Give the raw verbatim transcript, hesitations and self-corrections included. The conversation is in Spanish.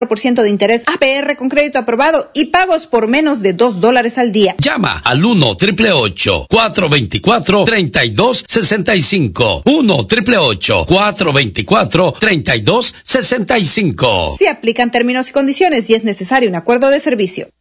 por ciento de interés, A P R con crédito aprobado y pagos por menos de dos dólares al día. Llama al uno, ocho ocho ocho, cuatro dos cuatro, tres dos seis cinco. uno, ocho ocho ocho, cuatro dos cuatro, tres dos seis cinco. Se aplican términos y condiciones y es necesario un acuerdo de servicio.